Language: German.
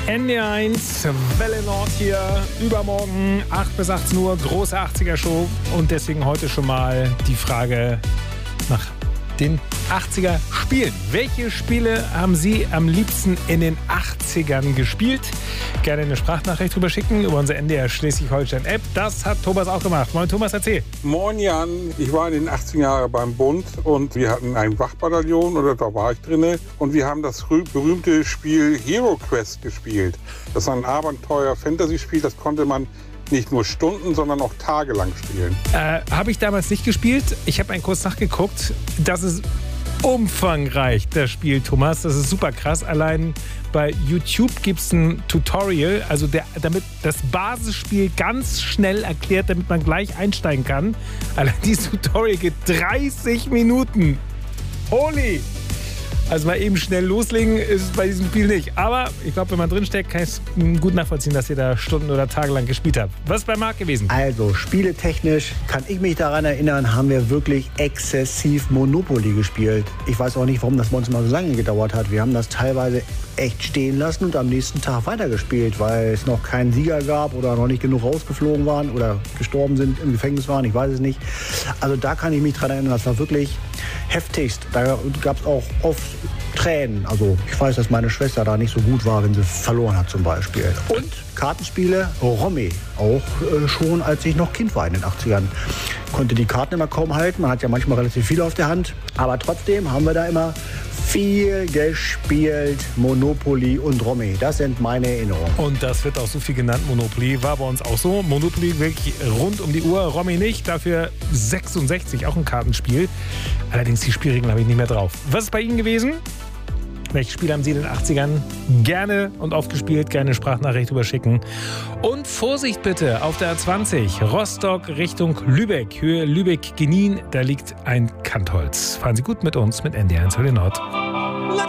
NDR1, Welle Nord hier, übermorgen 8 bis 18 Uhr, große 80er-Show. Und deswegen heute schon mal die Frage nach den 80er-Spielen. Welche Spiele haben Sie am liebsten in den 80ern gespielt? Gerne eine Sprachnachricht drüber schicken über unsere NDR Schleswig-Holstein-App. Das hat Thomas auch gemacht. Moin Thomas, erzähl. Moin Jan, ich war in den 80er Jahren beim Bund und wir hatten ein Wachbataillon, oder da war ich drinne, und wir haben das berühmte Spiel Hero Quest gespielt. Das war ein Abenteuer-Fantasy-Spiel, das konnte man nicht nur Stunden, sondern auch tagelang spielen. Habe ich damals nicht gespielt. Ich habe einen Kurs nachgeguckt. Das ist umfangreich, das Spiel, Thomas. Das ist super krass. Allein bei YouTube gibt es ein Tutorial, also damit das Basisspiel ganz schnell erklärt, damit man gleich einsteigen kann. Allein dieses Tutorial geht 30 Minuten. Holy! Also mal eben schnell loslegen ist es bei diesem Spiel nicht. Aber ich glaube, wenn man drinsteckt, kann ich es gut nachvollziehen, dass ihr da Stunden oder Tage lang gespielt habt. Was ist bei Marc gewesen? Also, spieletechnisch kann ich mich daran erinnern, haben wir wirklich exzessiv Monopoly gespielt. Ich weiß auch nicht, warum das bei uns immer so lange gedauert hat. Wir haben das teilweise echt stehen lassen und am nächsten Tag weitergespielt, weil es noch keinen Sieger gab oder noch nicht genug rausgeflogen waren oder gestorben sind, im Gefängnis waren, ich weiß es nicht. Also da kann ich mich dran erinnern, das war wirklich heftigst. Da gab es auch oft Tränen. Also ich weiß, dass meine Schwester da nicht so gut war, wenn sie verloren hat zum Beispiel. Und Kartenspiele, Romy, auch schon als ich noch Kind war in den 80ern. Konnte die Karten immer kaum halten, man hat ja manchmal relativ viel auf der Hand. Aber trotzdem haben wir da immer viel gespielt, Monopoly und Romy. Das sind meine Erinnerungen. Und das wird auch so viel genannt, Monopoly. War bei uns auch so. Monopoly wirklich rund um die Uhr, Romy nicht. Dafür 66, auch ein Kartenspiel. Allerdings die Spielregeln habe ich nicht mehr drauf. Was ist bei Ihnen gewesen? Welche Spiele haben Sie in den 80ern gerne und oft gespielt? Gerne Sprachnachricht überschicken. Und Vorsicht bitte auf der A20, Rostock Richtung Lübeck, Höhe Lübeck-Genin, da liegt ein Kantholz. Fahren Sie gut mit uns mit NDR1 Welle Nord.